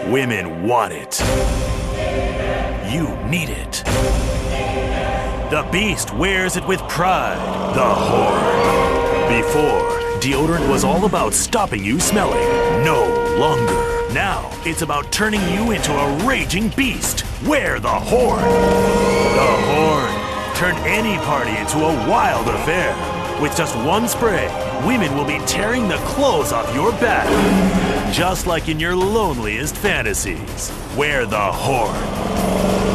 Women want it. You need it. The Beast wears it with pride. The Horde. Before, deodorant was all about stopping you smelling. No longer. Now, it's about turning you into a raging beast. Wear the Horde. The Horde. Turn any party into a wild affair. With just one spray, women will be tearing the clothes off your back. Just like in your loneliest fantasies. Wear the Horde.